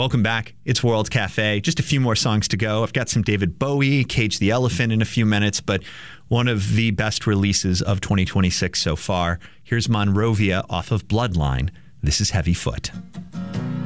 Welcome back. It's World Cafe. Just a few more songs to go. I've got some David Bowie, Cage the Elephant in a few minutes, but one of the best releases of 2026 so far. Here's Monrovia off of Bloodline. This is Heavy Foot.